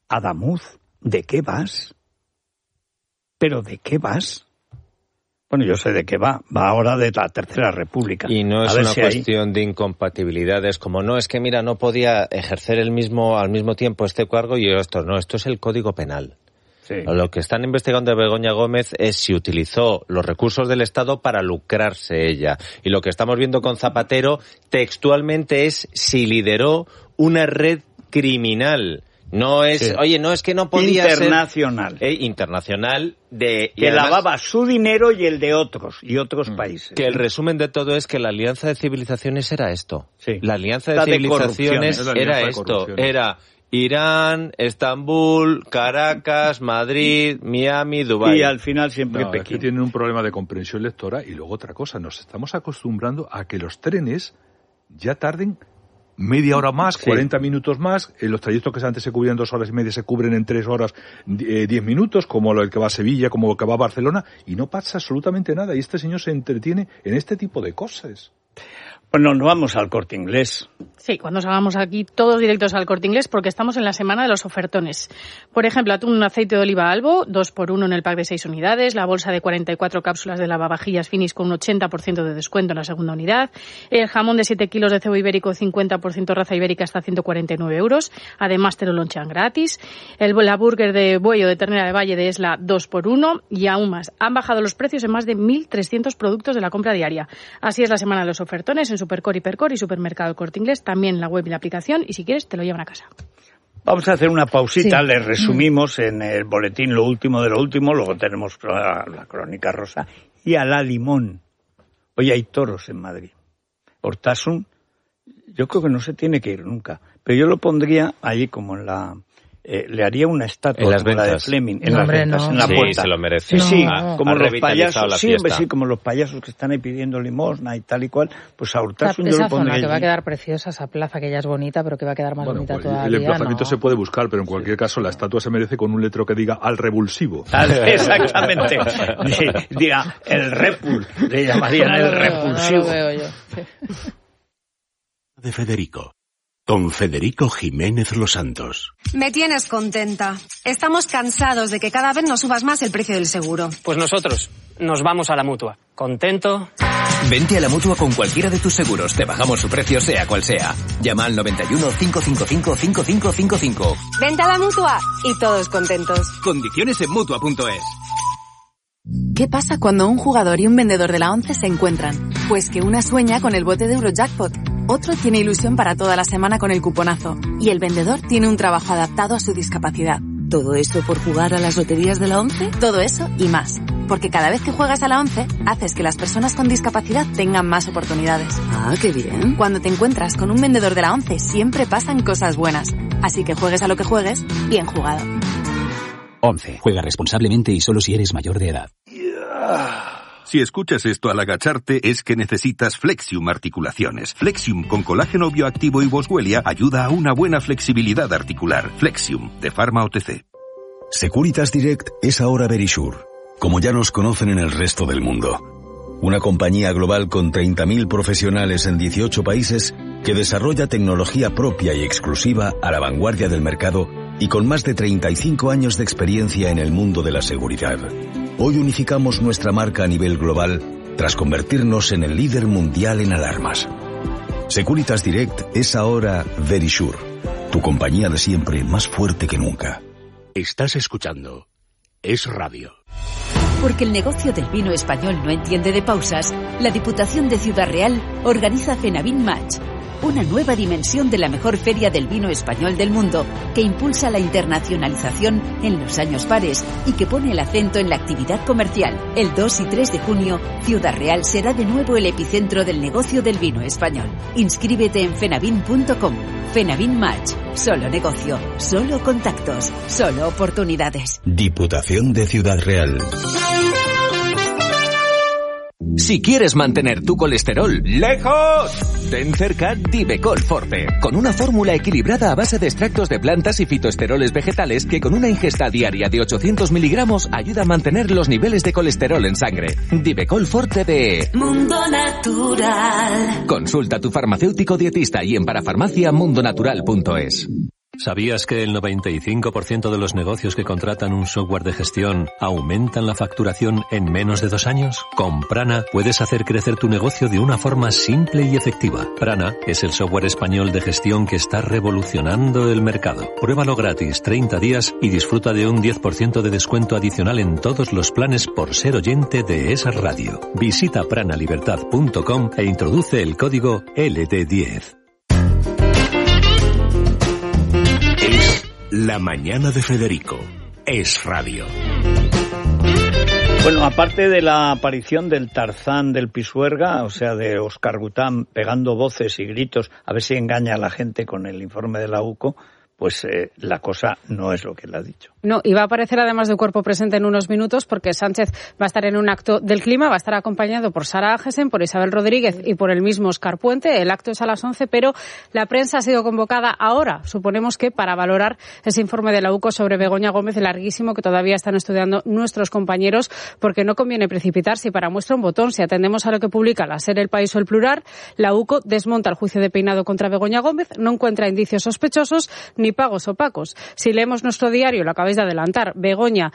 Adamuz, ¿de qué vas? ¿Pero de qué vas? Bueno, yo sé de qué va ahora de la Tercera República. Y no es una cuestión de incompatibilidades, como no, es que mira, no podía ejercer al mismo tiempo este cargo y esto, no, esto es el Código Penal. Sí. Lo que están investigando de Begoña Gómez es si utilizó los recursos del Estado para lucrarse ella. Y lo que estamos viendo con Zapatero textualmente es si lideró una red criminal. No es, oye, no es que no podía internacional. Ser... internacional de... Que además, lavaba su dinero y el de otros países. Que el resumen de todo es que la alianza de civilizaciones era esto. Sí. La alianza de civilizaciones era esto. Era Irán, Estambul, Caracas, Madrid, Miami, Dubái. Y al final siempre Pekín. Es que tienen un problema de comprensión lectora y luego otra cosa. Nos estamos acostumbrando a que los trenes ya tarden media hora más, 40 minutos más. Los trayectos que antes se cubrían 2 horas y media se cubren en 3 horas 10 minutos, como el que va a Sevilla, como el que va a Barcelona, y no pasa absolutamente nada. Y este señor se entretiene en este tipo de cosas. Bueno, nos vamos al Corte Inglés. Sí, cuando salgamos aquí todos directos al Corte Inglés, porque estamos en la semana de los ofertones. Por ejemplo, atún aceite de oliva Albo, 2x1 en el pack de 6 unidades, la bolsa de 44 cápsulas de lavavajillas Finish con un 80% de descuento en la segunda unidad, el jamón de 7 kilos de cebo ibérico 50% raza ibérica hasta 149 euros, además te lo lonchan gratis, la burger de buey de ternera de valle de Esla 2x1 y aún más. Han bajado los precios en más de 1.300 productos de la compra diaria. Así es la semana de los ofertones en Supercore, Hipercore y Supermercado Corte Inglés, también en la web y la aplicación, y si quieres te lo llevan a casa. Vamos a hacer una pausita, les resumimos en el boletín lo último de lo último, luego tenemos la Crónica Rosa y a la limón. Hoy hay toros en Madrid. Hortasun, yo creo que no se tiene que ir nunca, pero yo lo pondría allí como en la... le haría una estatua en las como ventas. La de Fleming, en las ventas, en la puerta. Sí, se lo merece. Sí, como los payasos, sí, como los payasos que están ahí pidiendo limosna y tal y cual, pues a Hortasun yo lo pondría. Que va a quedar preciosa esa plaza, que ya es bonita, pero que va a quedar más bonita todavía. El emplazamiento se puede buscar, pero en cualquier caso la estatua se merece con un letrero que diga al revulsivo. Exactamente. Diga el repul, le llamarían el repulsivo. No lo veo yo. De Federico. Con Federico Jiménez Los Santos. Me tienes contenta. Estamos cansados de que cada vez nos subas más el precio del seguro. Pues nosotros nos vamos a la Mutua. ¿Contento? Vente a la Mutua con cualquiera de tus seguros. Te bajamos su precio sea cual sea. Llama al 91 555 5555. Vente a la Mutua y todos contentos. Condiciones en Mutua.es. ¿Qué pasa cuando un jugador y un vendedor de la 11 se encuentran? Pues que una sueña con el bote de Eurojackpot, otro tiene ilusión para toda la semana con el cuponazo y el vendedor tiene un trabajo adaptado a su discapacidad. ¿Todo eso por jugar a las loterías de la 11? Todo eso y más. Porque cada vez que juegas a la 11, haces que las personas con discapacidad tengan más oportunidades. Ah, qué bien. Cuando te encuentras con un vendedor de la 11, siempre pasan cosas buenas. Así que juegues a lo que juegues, bien jugado. 11. Juega responsablemente y solo si eres mayor de edad. Si escuchas esto al agacharte es que necesitas Flexium Articulaciones. Flexium con colágeno bioactivo y boswellia ayuda a una buena flexibilidad articular. Flexium, de Pharma OTC. Securitas Direct es ahora Verisure, como ya nos conocen en el resto del mundo. Una compañía global con 30.000 profesionales en 18 países que desarrolla tecnología propia y exclusiva a la vanguardia del mercado y con más de 35 años de experiencia en el mundo de la seguridad. Hoy unificamos nuestra marca a nivel global tras convertirnos en el líder mundial en alarmas. Securitas Direct es ahora Verisure, tu compañía de siempre más fuerte que nunca. Estás escuchando Es Radio. Porque el negocio del vino español no entiende de pausas, la Diputación de Ciudad Real organiza Fenavin Match, una nueva dimensión de la mejor feria del vino español del mundo, que impulsa la internacionalización en los años pares y que pone el acento en la actividad comercial. El 2 y 3 de junio, Ciudad Real será de nuevo el epicentro del negocio del vino español. Inscríbete en fenavin.com. Fenavin Match. Solo negocio, solo contactos, solo oportunidades. Diputación de Ciudad Real. Si quieres mantener tu colesterol lejos, ten cerca Divecol Forte, con una fórmula equilibrada a base de extractos de plantas y fitoesteroles vegetales que con una ingesta diaria de 800 miligramos ayuda a mantener los niveles de colesterol en sangre. Divecol Forte de Mundo Natural. Consulta a tu farmacéutico dietista y en parafarmacia mundonatural.es. ¿Sabías que el 95% de los negocios que contratan un software de gestión aumentan la facturación en menos de 2 años? Con Prana puedes hacer crecer tu negocio de una forma simple y efectiva. Prana es el software español de gestión que está revolucionando el mercado. Pruébalo gratis 30 días y disfruta de un 10% de descuento adicional en todos los planes por ser oyente de esa radio. Visita pranalibertad.com e introduce el código LT10. La mañana de Federico. Es radio. Bueno, aparte de la aparición del Tarzán del Pisuerga, o sea, de Óscar Gután pegando voces y gritos, a ver si engaña a la gente con el informe de la UCO, pues la cosa no es lo que él ha dicho. No, y va a aparecer además de cuerpo presente en unos minutos porque Sánchez va a estar en un acto del clima, va a estar acompañado por Sara Agesen, por Isabel Rodríguez y por el mismo Óscar Puente. El acto es a las 11, pero la prensa ha sido convocada ahora, suponemos que para valorar ese informe de la UCO sobre Begoña Gómez, larguísimo, que todavía están estudiando nuestros compañeros, porque no conviene precipitarse. Y para muestra un botón, si atendemos a lo que publica la SER, El País o El Plural, la UCO desmonta el juicio de peinado contra Begoña Gómez, no encuentra indicios sospechosos ni pagos opacos. Si leemos nuestro diario, lo acabáis de adelantar, Begoña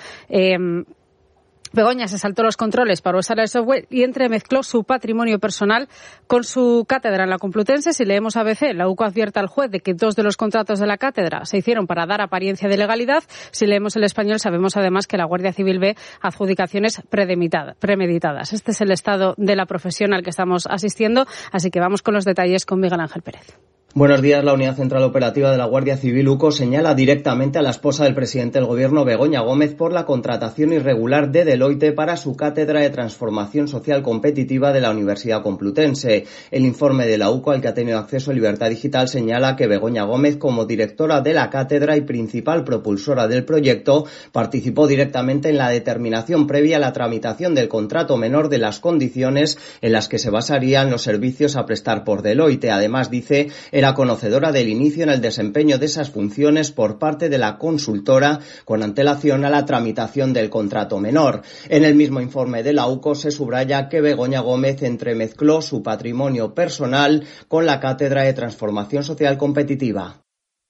se saltó los controles para usar el software y entremezcló su patrimonio personal con su cátedra en la Complutense. Si leemos ABC, la UCO advierte al juez de que 2 de los contratos de la cátedra se hicieron para dar apariencia de legalidad. Si leemos El Español, sabemos además que la Guardia Civil ve adjudicaciones premeditadas. Este es el estado de la profesión al que estamos asistiendo, así que vamos con los detalles con Miguel Ángel Pérez. Buenos días. La Unidad Central Operativa de la Guardia Civil UCO señala directamente a la esposa del presidente del Gobierno, Begoña Gómez, por la contratación irregular de Deloitte para su cátedra de Transformación Social Competitiva de la Universidad Complutense. El informe de la UCO, al que ha tenido acceso Libertad Digital, señala que Begoña Gómez, como directora de la cátedra y principal propulsora del proyecto, participó directamente en la determinación previa a la tramitación del contrato menor de las condiciones en las que se basarían los servicios a prestar por Deloitte. Además, dice, era conocedora del inicio en el desempeño de esas funciones por parte de la consultora con antelación a la tramitación del contrato menor. En el mismo informe de la UCO se subraya que Begoña Gómez entremezcló su patrimonio personal con la Cátedra de Transformación Social Competitiva.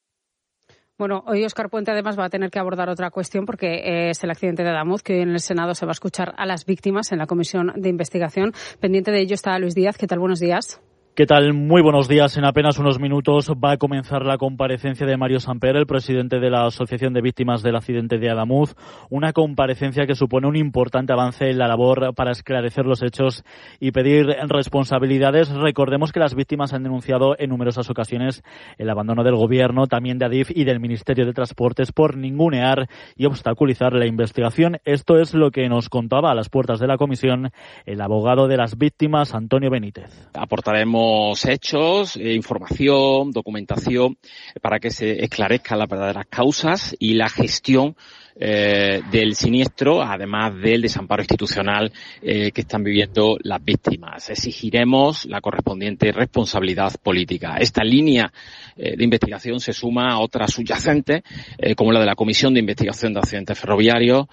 Bueno, hoy Óscar Puente además va a tener que abordar otra cuestión porque es el accidente de Adamuz, que hoy en el Senado se va a escuchar a las víctimas en la comisión de investigación. Pendiente de ello está Luis Díaz. ¿Qué tal? Buenos días. ¿Qué tal? Muy buenos días. En apenas unos minutos va a comenzar la comparecencia de Mario Samper, el presidente de la Asociación de Víctimas del Accidente de Adamuz, una comparecencia que supone un importante avance en la labor para esclarecer los hechos y pedir responsabilidades. Recordemos que las víctimas han denunciado en numerosas ocasiones el abandono del Gobierno, también de Adif y del Ministerio de Transportes por ningunear y obstaculizar la investigación. Esto es lo que nos contaba a las puertas de la comisión el abogado de las víctimas, Antonio Benítez. Aportaremos hechos, información, documentación para que se esclarezcan las verdaderas causas y la gestión del siniestro, además del desamparo institucional que están viviendo las víctimas. Exigiremos la correspondiente responsabilidad política. Esta línea de investigación se suma a otras subyacentes, como la de la Comisión de Investigación de Accidentes Ferroviarios,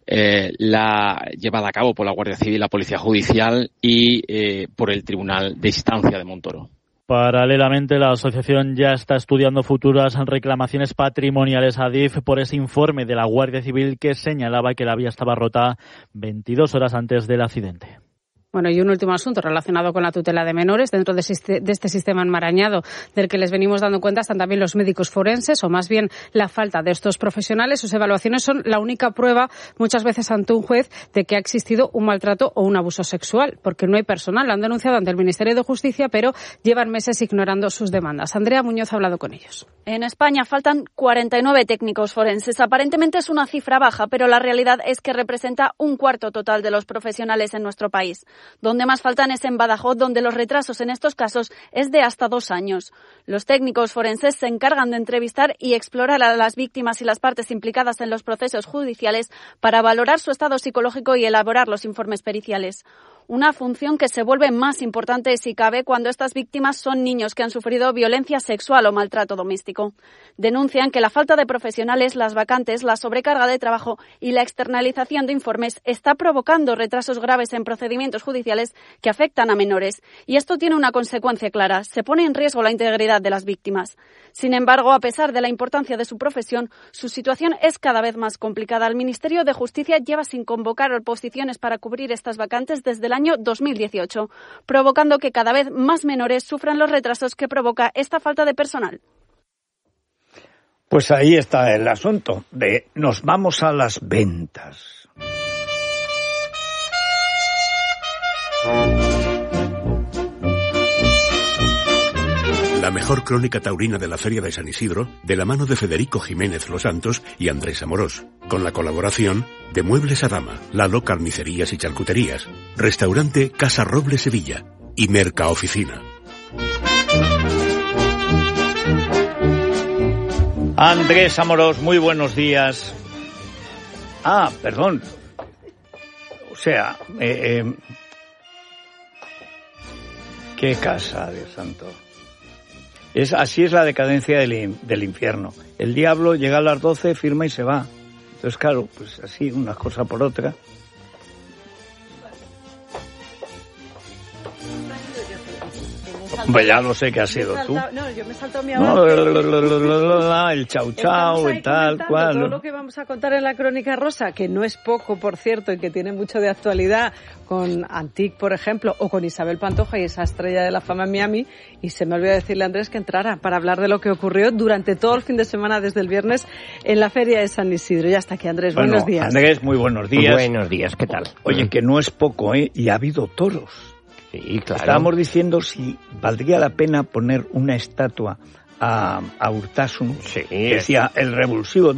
la llevada a cabo por la Guardia Civil, la Policía Judicial y por el Tribunal de Instancia de Montoro. Paralelamente, la asociación ya está estudiando futuras reclamaciones patrimoniales a Adif por ese informe de la Guardia Civil que señalaba que la vía estaba rota 22 horas antes del accidente. Bueno, y un último asunto relacionado con la tutela de menores. Dentro de este sistema enmarañado del que les venimos dando cuenta están también los médicos forenses, o más bien la falta de estos profesionales. Sus evaluaciones son la única prueba, muchas veces ante un juez, de que ha existido un maltrato o un abuso sexual, porque no hay personal. Lo han denunciado ante el Ministerio de Justicia, pero llevan meses ignorando sus demandas. Andrea Muñoz ha hablado con ellos. En España faltan 49 técnicos forenses. Aparentemente es una cifra baja, pero la realidad es que representa un cuarto total de los profesionales en nuestro país. Donde más faltan es en Badajoz, donde los retrasos en estos casos es de hasta 2 años. Los técnicos forenses se encargan de entrevistar y explorar a las víctimas y las partes implicadas en los procesos judiciales para valorar su estado psicológico y elaborar los informes periciales. una función que se vuelve más importante si cabe cuando estas víctimas son niños que han sufrido violencia sexual o maltrato doméstico. Denuncian que la falta de profesionales, las vacantes, la sobrecarga de trabajo y la externalización de informes está provocando retrasos graves en procedimientos judiciales que afectan a menores. Y esto tiene una consecuencia clara: se pone en riesgo la integridad de las víctimas. Sin embargo, a pesar de la importancia de su profesión, su situación es cada vez más complicada. El Ministerio de Justicia lleva sin convocar oposiciones para cubrir estas vacantes desde el año 2018, provocando que cada vez más menores sufran los retrasos que provoca esta falta de personal. Pues ahí está el asunto de nos vamos a las ventas. La mejor crónica taurina de la Feria de San Isidro, de la mano de Federico Jiménez Los Santos y Andrés Amorós, con la colaboración de Muebles Adama, Lalo Carnicerías y Charcuterías, Restaurante Casa Roble Sevilla y Merca Oficina. Andrés Amorós, muy buenos días. Perdón. O sea, qué casa, Dios santo. Así es la decadencia del infierno. El diablo llega a las 12, firma y se va. Entonces, claro, pues así, una cosa por otra. Pues ya lo sé que has sido tú. No, yo me salto mi avance. El chau chau y tal cual. Todo lo que vamos a contar en la Crónica Rosa, que no es poco, por cierto, y que tiene mucho de actualidad, con Antic, por ejemplo, o con Isabel Pantoja y esa estrella de la fama en Miami, y se me olvidó decirle a Andrés que entrara para hablar de lo que ocurrió durante todo el fin de semana, desde el viernes, en la Feria de San Isidro. Ya está aquí, Andrés, buenos días. Andrés, muy buenos días. Buenos días, ¿qué tal? Oye, que no es poco, y ha habido toros. Sí, claro. Estábamos diciendo si valdría la pena poner una estatua a Urtasun, sí, que decía el repulsivo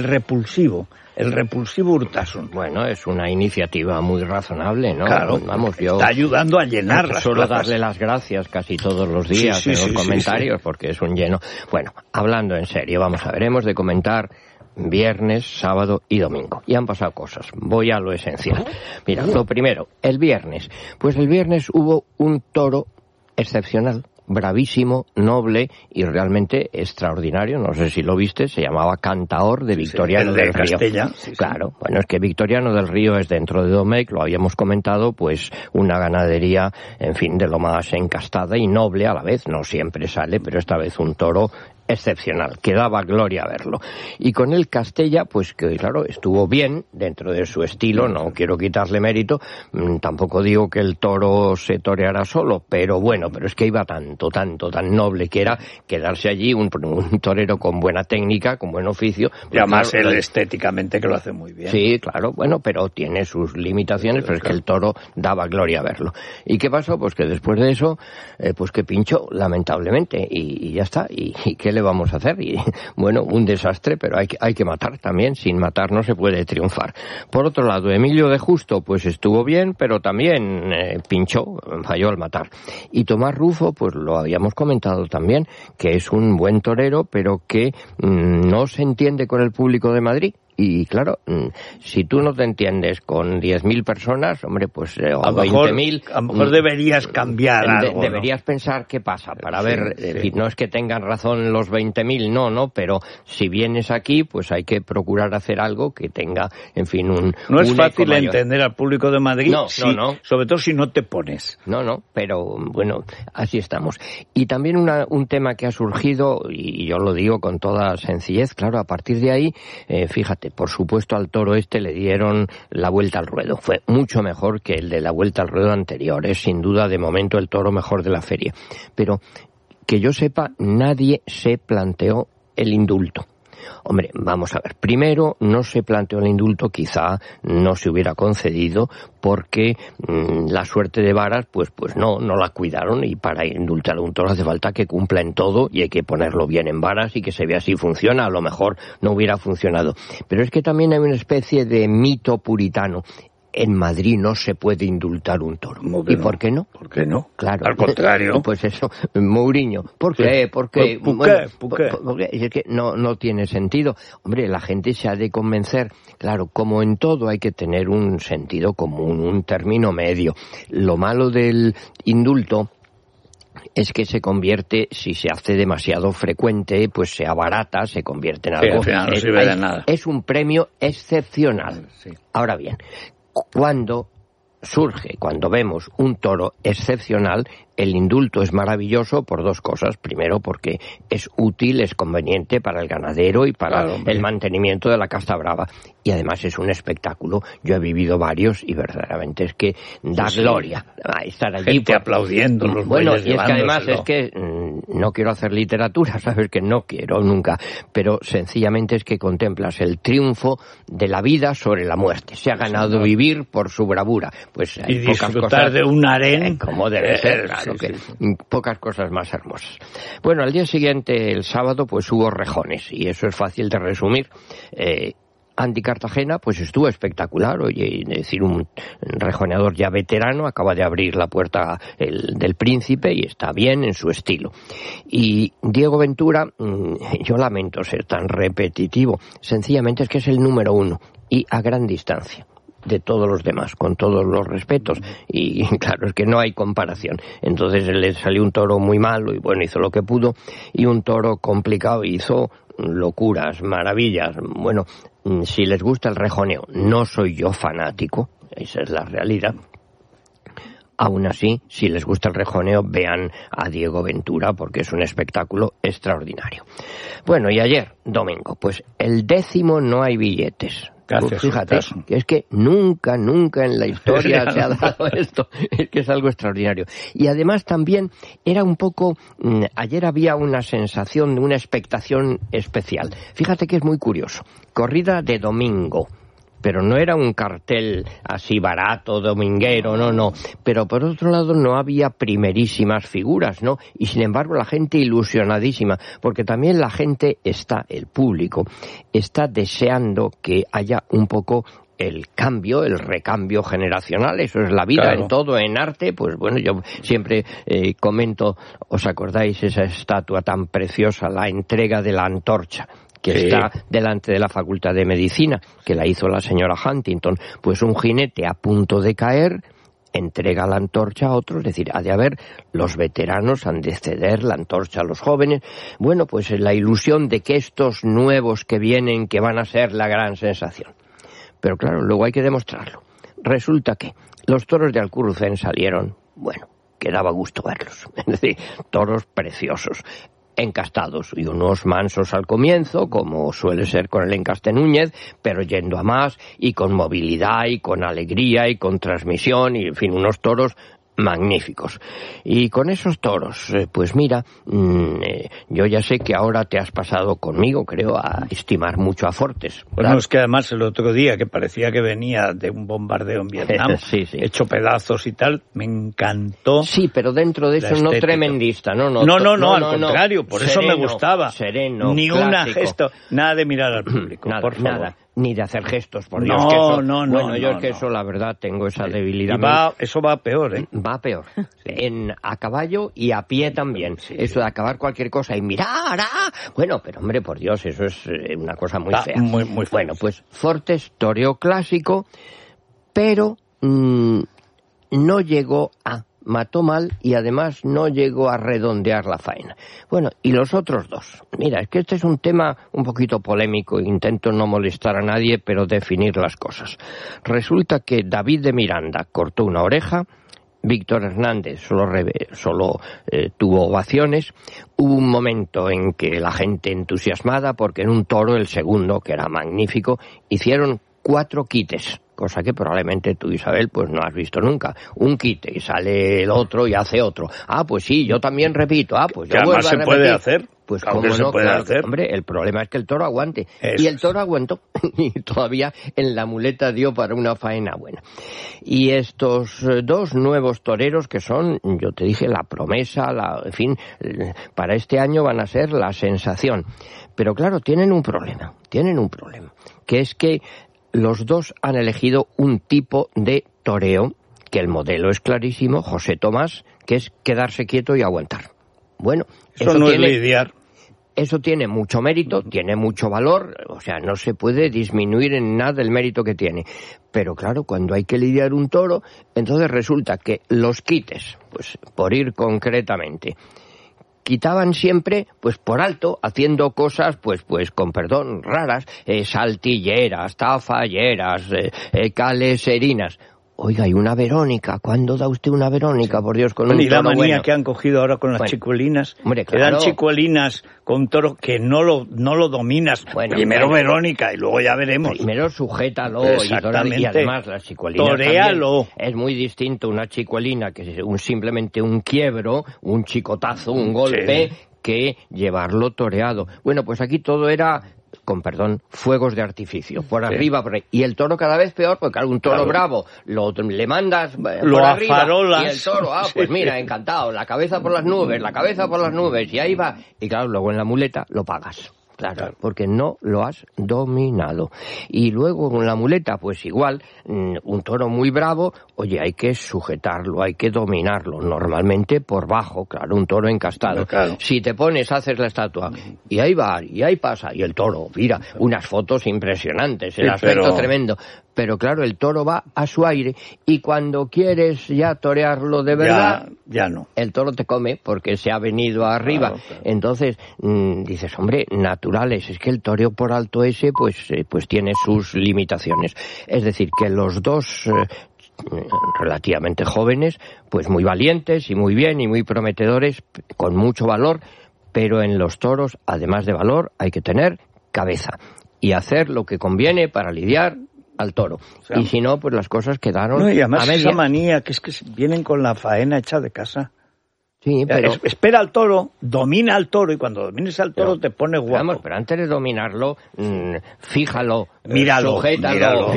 Urtasun. Bueno, es una iniciativa muy razonable, ¿no? Claro, vamos, yo está ayudando a llenar las suelo plazas. darle las gracias casi todos los días en los comentarios, porque es un lleno. Bueno, hablando en serio, vamos a ver, hemos de comentar viernes, sábado y domingo. Y han pasado cosas. Voy a lo esencial. Mira, lo primero, el viernes. Pues el viernes hubo un toro excepcional, bravísimo, noble y realmente extraordinario. No sé si lo viste, se llamaba Cantaor de Victoriano del Río. Castella. Claro, bueno, es que Victoriano del Río es dentro de Domecq, lo habíamos comentado, pues una ganadería, en fin, de lo más encastada y noble a la vez. No siempre sale, pero esta vez un toro excepcional, que daba gloria verlo. Y con el Castella, pues que claro, estuvo bien dentro de su estilo, no quiero quitarle mérito, tampoco digo que el toro se toreara solo, pero bueno, pero es que iba tan noble que era quedarse allí un torero con buena técnica, con buen oficio. Y además claro, él estéticamente que lo hace muy bien. Sí, claro, bueno, pero tiene sus limitaciones, pero es que el toro daba gloria verlo. ¿Y qué pasó? Pues que después de eso, pues que pinchó, lamentablemente, y ya está, y ¿qué le vamos a hacer? Y bueno, un desastre, pero hay que matar también, sin matar no se puede triunfar. Por otro lado, Emilio de Justo, pues estuvo bien, pero también pinchó, falló al matar. Y Tomás Rufo, pues lo habíamos comentado también, que es un buen torero, pero que no se entiende con el público de Madrid. Y claro, si tú no te entiendes con 10.000 personas, hombre, pues o 20.000... A lo mejor deberías cambiar algo, deberías pensar qué pasa para ver, no es que tengan razón los 20.000, no, pero si vienes aquí, pues hay que procurar hacer algo que tenga, en fin, No es fácil entender al público de Madrid, no. Sobre todo si no te pones. No, pero bueno, así estamos. Y también un tema que ha surgido, y yo lo digo con toda sencillez, claro, a partir de ahí, fíjate, por supuesto al toro le dieron la vuelta al ruedo. Fue mucho mejor que el de la vuelta al ruedo anterior. Es sin duda de momento el toro mejor de la feria. Pero que yo sepa, nadie se planteó el indulto. Hombre, vamos a ver. Primero, no se planteó el indulto, quizá no se hubiera concedido porque la suerte de Varas, pues no la cuidaron, y para indultar a un toro hace falta que cumpla en todo y hay que ponerlo bien en Varas y que se vea si funciona. A lo mejor no hubiera funcionado. Pero es que también hay una especie de mito puritano. en Madrid no se puede indultar un toro. ¿Y por qué no? ¿Por qué no? Claro. Al contrario. Pues eso, Mourinho. ¿Por qué? Porque es que no tiene sentido. Hombre, la gente se ha de convencer. Claro, como en todo hay que tener un sentido común, un término medio. Lo malo del indulto es que se convierte, si se hace demasiado frecuente, pues se abarata, se convierte en algo... al final no sirve de nada. Es un premio excepcional. Sí. Ahora bien, cuando vemos un toro excepcional, el indulto es maravilloso por dos cosas. Primero, porque es útil, es conveniente para el ganadero y para el mantenimiento de la casta brava. Y además es un espectáculo. Yo he vivido varios y verdaderamente es que da gloria estar allí. Gente aplaudiendo los bueyes. Y es que además es que no quiero hacer literatura, sabes que no quiero nunca, pero sencillamente es que contemplas el triunfo de la vida sobre la muerte. Se ha ganado vivir por su bravura. Pues hay y pocas disfrutar cosas, de un harén como debe ser, claro, que pocas cosas más hermosas. Bueno, al día siguiente, el sábado, pues hubo rejones, y eso es fácil de resumir. Andy Cartagena, pues estuvo espectacular. Oye, es decir, un rejoneador ya veterano, acaba de abrir la puerta del Príncipe y está bien en su estilo. Y Diego Ventura, yo lamento ser tan repetitivo, sencillamente es que es el número 1 y a gran distancia de todos los demás, con todos los respetos, y claro, es que no hay comparación. Entonces le salió un toro muy malo y bueno, hizo lo que pudo, y un toro complicado, hizo locuras, maravillas. Bueno, si les gusta el rejoneo, no soy yo fanático, esa es la realidad. Aún así, si les gusta el rejoneo, vean a Diego Ventura, porque es un espectáculo extraordinario. Bueno, y ayer, domingo, pues el 10º no hay billetes. Pues fíjate, que es que nunca en la historia se ha dado esto, es que es algo extraordinario. Y además también era un poco, ayer había una sensación, una expectación especial. Fíjate que es muy curioso, corrida de domingo, pero no era un cartel así barato, dominguero, no. Pero por otro lado no había primerísimas figuras, ¿no? Y sin embargo la gente ilusionadísima, porque también la gente el público, está deseando que haya un poco el cambio, el recambio generacional. Eso es la vida, claro. En todo, en arte, pues bueno, yo siempre comento, ¿os acordáis esa estatua tan preciosa, la entrega de la antorcha? Que está delante de la Facultad de Medicina, que la hizo la señora Huntington, pues un jinete a punto de caer entrega la antorcha a otros, es decir, ha de haber, los veteranos han de ceder la antorcha a los jóvenes. Bueno, pues la ilusión de que estos nuevos que vienen, que van a ser la gran sensación. Pero claro, luego hay que demostrarlo. Resulta que los toros de Alcurrucén salieron, bueno, que daba gusto verlos, es decir, toros preciosos, encastados, y unos mansos al comienzo, como suele ser con el encaste Núñez, pero yendo a más, y con movilidad, y con alegría, y con transmisión, y en fin, unos toros magníficos. Y con esos toros, pues mira, yo ya sé que ahora te has pasado conmigo, creo, a estimar mucho a Fortes, ¿verdad? Bueno, es que además el otro día, que parecía que venía de un bombardeo en Vietnam, hecho pedazos y tal, me encantó. Sí, pero dentro de eso no tremendista, no, al contrario, por sereno, eso me gustaba. Sereno, ni clásico. Una gesto, nada de mirar al público, por favor. Nada. Ni de hacer gestos, por Dios. Eso, la verdad, tengo esa debilidad. Y eso va peor, ¿eh? Va peor. A caballo y a pie también. Sí. Eso de acabar cualquier cosa y mirar, Bueno, pero hombre, por Dios, eso es una cosa muy fea. Muy fea. Bueno, pues Fortes toreó clásico, pero no llegó mató mal y además no llegó a redondear la faena. Bueno, y los otros dos. Mira, es que este es un tema un poquito polémico, intento no molestar a nadie, pero definir las cosas. Resulta que David de Miranda cortó una oreja, Víctor Hernández solo tuvo ovaciones. Hubo un momento en que la gente entusiasmada, porque en un toro, el segundo, que era magnífico, hicieron 4 quites. Cosa que probablemente tú, Isabel, pues no has visto nunca. Un quite y sale el otro y hace otro. Pues sí, yo también repito. Pues yo vuelvo a repetir. Se puede hacer. Pues cómo no, se puede hacer. Hombre, el problema es que el toro aguante. Eso. Y el toro aguantó. Y todavía en la muleta dio para una faena buena. Y estos 2 nuevos toreros que son, yo te dije, la promesa, en fin, para este año van a ser la sensación. Pero claro, tienen un problema. Que es que los dos han elegido un tipo de toreo, que el modelo es clarísimo, José Tomás, que es quedarse quieto y aguantar. Bueno, eso no es lidiar. Eso tiene mucho mérito, tiene mucho valor, o sea, no se puede disminuir en nada el mérito que tiene. Pero claro, cuando hay que lidiar un toro, entonces resulta que los quites, pues por ir concretamente, quitaban siempre, pues por alto, haciendo cosas, pues con perdón, raras, saltilleras, tafalleras, caleserinas. Oiga, ¿y una Verónica? ¿Cuándo da usted una Verónica, por Dios, con un toro? Y la manía bueno que han cogido ahora con las chicuelinas. Hombre, claro. Que dan chicuelinas con toro que no lo dominas. Bueno, primero Verónica y luego ya veremos. Primero sujétalo y además las chicuelinas toréalo. Es muy distinto una chicuelina que es simplemente un quiebro, un chicotazo, un golpe, que llevarlo toreado. Bueno, pues aquí todo era, con perdón, fuegos de artificio, por arriba, por ahí. Y el toro cada vez peor, porque un toro bravo le mandas por arriba afarolas. Y el toro, pues mira, encantado, la cabeza por las nubes, y ahí va. Y claro, luego en la muleta lo pagas. Claro, porque no lo has dominado. Y luego con la muleta, pues igual, un toro muy bravo, oye, hay que sujetarlo, hay que dominarlo, normalmente por bajo, claro, un toro encastado. Claro. Si te pones, haces la estatua, y ahí va, y ahí pasa, y el toro, mira, unas fotos impresionantes, el aspecto tremendo. Pero claro, el toro va a su aire, y cuando quieres ya torearlo de verdad, ya no. El toro te come porque se ha venido arriba. Claro. Entonces, dices, hombre, naturales, es que el toreo por alto ese, pues tiene sus limitaciones. Es decir, que los dos relativamente jóvenes, pues muy valientes y muy bien y muy prometedores, con mucho valor, pero en los toros, además de valor, hay que tener cabeza y hacer lo que conviene para lidiar al toro. O sea, y si no, pues las cosas quedaron y además a media. Esa manía que es que vienen con la faena hecha de casa. Sí, pero espera al toro, domina al toro, y cuando domines al toro te pone guapo. Vamos, pero antes de dominarlo, fíjalo, míralo, sujétalo,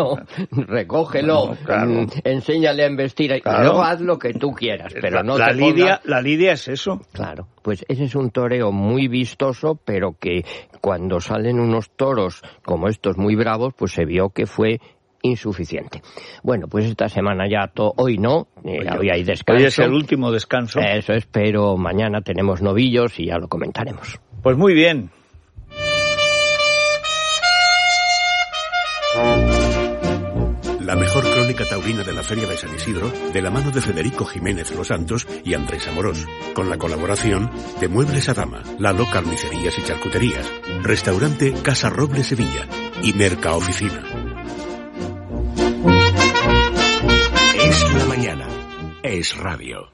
recógelo, enséñale a embestir, y luego haz lo que tú quieras, pero no te pongas... La lidia es eso. Claro, pues ese es un toreo muy vistoso, pero que cuando salen unos toros como estos muy bravos, pues se vio que fue insuficiente. Bueno, pues esta semana ya hoy no, hoy hay descanso. Hoy es el último descanso. Eso es, pero mañana tenemos novillos y ya lo comentaremos. Pues muy bien. La mejor crónica taurina de la Feria de San Isidro, de la mano de Federico Jiménez Los Santos y Andrés Amorós, con la colaboración de Muebles Adama, Lalo Carnicerías y Charcuterías, Restaurante Casa Roble Sevilla y Mercaoficina. Es la mañana. Es radio.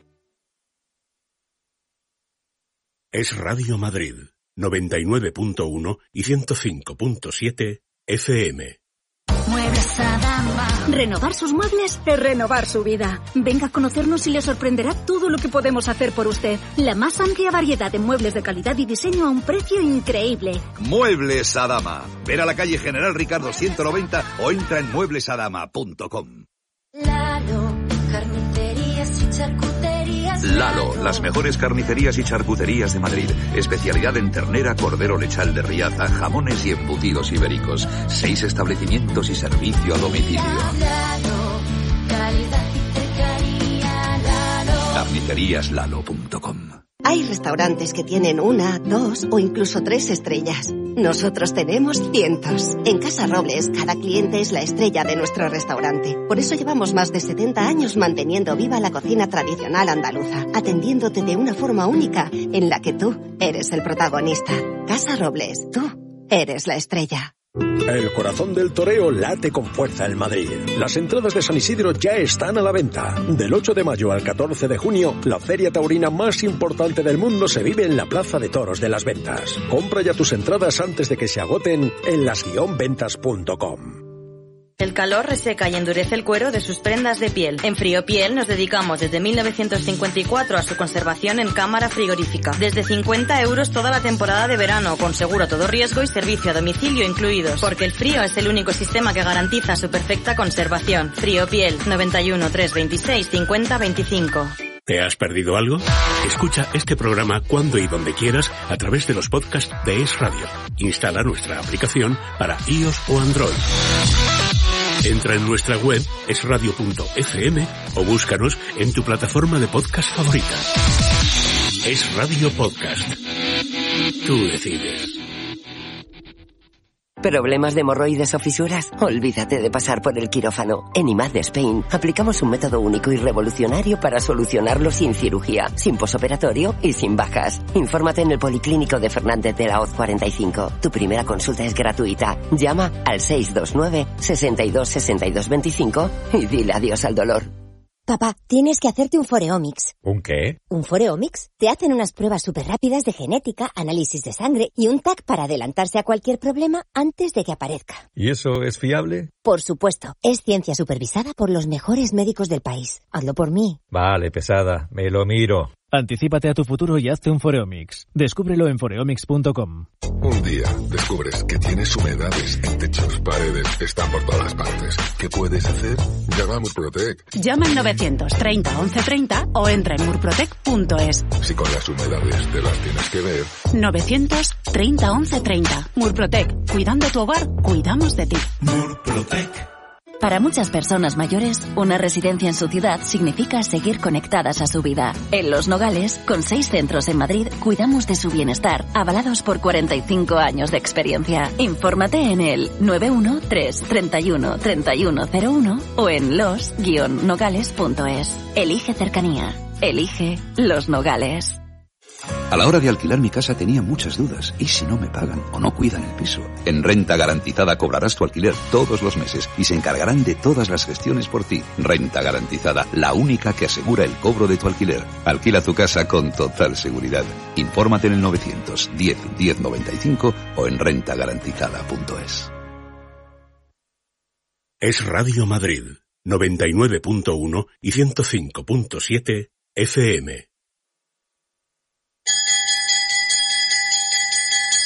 Es Radio Madrid, 99.1 y 105.7 FM. Muebles Adama. Renovar sus muebles es renovar su vida. Venga a conocernos y le sorprenderá todo lo que podemos hacer por usted. La más amplia variedad de muebles de calidad y diseño a un precio increíble. Muebles Adama. Ver a la calle General Ricardo 190 o entra en mueblesadama.com. Lalo, carnicerías y charcuterías. Lalo, las mejores carnicerías y charcuterías de Madrid. Especialidad en ternera, cordero lechal de Riaza, jamones y embutidos ibéricos. 6 establecimientos y servicio a domicilio. Lalo, calidad y cercanía. Lalo. Carniceríaslalo.com. Hay restaurantes que tienen 1, 2 o incluso 3 estrellas. Nosotros tenemos cientos. En Casa Robles, cada cliente es la estrella de nuestro restaurante. Por eso llevamos más de 70 años manteniendo viva la cocina tradicional andaluza, atendiéndote de una forma única en la que tú eres el protagonista. Casa Robles, tú eres la estrella. El corazón del toreo late con fuerza en Madrid. Las entradas de San Isidro ya están a la venta. Del 8 de mayo al 14 de junio, la feria taurina más importante del mundo se vive en la Plaza de Toros de las Ventas. Compra ya tus entradas antes de que se agoten en las-ventas.com. El calor reseca y endurece el cuero de sus prendas de piel. En Friopiel nos dedicamos desde 1954 a su conservación en cámara frigorífica. Desde 50 € toda la temporada de verano, con seguro a todo riesgo y servicio a domicilio incluidos. Porque el frío es el único sistema que garantiza su perfecta conservación. Friopiel, 91 326 50 25. ¿Te has perdido algo? Escucha este programa cuando y donde quieras a través de los podcasts de Es Radio. Instala nuestra aplicación para iOS o Android. Entra en nuestra web esradio.fm o búscanos en tu plataforma de podcast favorita. Es Radio Podcast. Tú decides. ¿Problemas de hemorroides o fisuras? Olvídate de pasar por el quirófano. En IMAD de Spain aplicamos un método único y revolucionario para solucionarlo sin cirugía, sin posoperatorio y sin bajas. Infórmate en el Policlínico de Fernández de la Hoz 45. Tu primera consulta es gratuita. Llama al 629 62 62 25 y dile adiós al dolor. Papá, tienes que hacerte un Foreomics. ¿Un qué? ¿Un Foreomics? Te hacen unas pruebas súper rápidas de genética, análisis de sangre y un TAC para adelantarse a cualquier problema antes de que aparezca. ¿Y eso es fiable? Por supuesto. Es ciencia supervisada por los mejores médicos del país. Hazlo por mí. Vale, pesada. Me lo miro. Anticípate a tu futuro y hazte un Foreomics. Descúbrelo en foreomics.com. Un día descubres que tienes humedades en techos, paredes, están por todas partes. ¿Qué puedes hacer? Llama a Murprotec. Llama al 930 1130 o entra en murprotec.es. Si con las humedades te las tienes que ver. 930 1130. Murprotec. Cuidando tu hogar, cuidamos de ti. Murprotec. Para muchas personas mayores, una residencia en su ciudad significa seguir conectadas a su vida. En Los Nogales, con 6 centros en Madrid, cuidamos de su bienestar, avalados por 45 años de experiencia. Infórmate en el 913 31 3101 o en los-nogales.es. Elige cercanía. Elige Los Nogales. A la hora de alquilar mi casa tenía muchas dudas. ¿Y si no me pagan o no cuidan el piso? En Renta Garantizada cobrarás tu alquiler todos los meses y se encargarán de todas las gestiones por ti. Renta Garantizada, la única que asegura el cobro de tu alquiler. Alquila tu casa con total seguridad. Infórmate en el 910 1095 o en rentagarantizada.es. Es Radio Madrid, 99.1 y 105.7 FM.